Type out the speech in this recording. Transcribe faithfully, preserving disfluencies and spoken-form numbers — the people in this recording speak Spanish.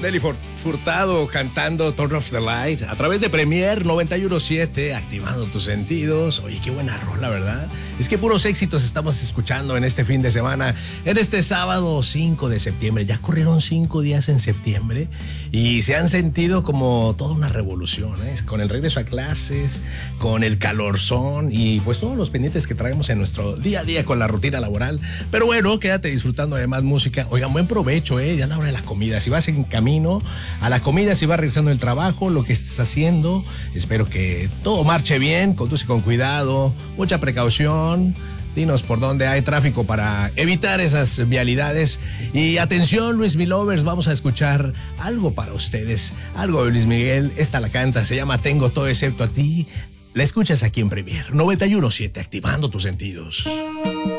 Nelly Furtado cantando Turn Off the Light a través de Premier noventa y uno punto siete, activando tus sentidos. Oye, qué buena rola, ¿verdad? Es que puros éxitos estamos escuchando en este fin de semana, en este sábado cinco de septiembre. Ya corrieron cinco días en septiembre y se han sentido como toda una revolución, ¿eh? Con el regreso a clases, con el calorzón y pues todos los pendientes que traemos en nuestro día a día con la rutina laboral. Pero bueno, quédate disfrutando de más música. Oigan, buen provecho, ¿eh? Ya es la hora de la comida. Si vas en camino a la comida, si vas regresando del trabajo, lo que estés haciendo, espero que todo marche bien, conduce con cuidado, mucha precaución. Dinos por dónde hay tráfico para evitar esas vialidades. Y atención, Luis Milovers, vamos a escuchar algo para ustedes, algo de Luis Miguel. Esta la canta, se llama Tengo todo excepto a ti. La escuchas aquí en Premier noventa y uno punto siete, activando tus sentidos.